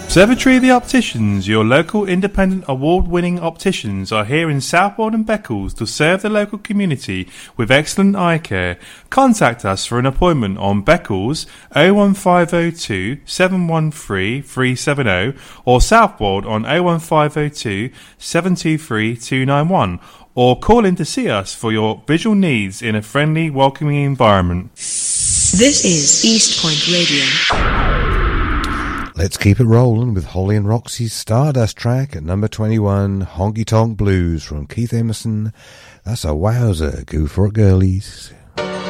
Observatory the Opticians, your local independent award-winning opticians, are here in Southwold and Beccles to serve the local community with excellent eye care. Contact us for an appointment on Beccles 01502 713 370 or Southwold on 01502 723 291, or call in to see us for your visual needs in a friendly, welcoming environment. This is East Point Radio. Let's keep it rolling with Holly and Roxy's Stardust track at number 21, Honky Tonk Blues from Keith Emerson. That's a wowzer. Go for it, girlies.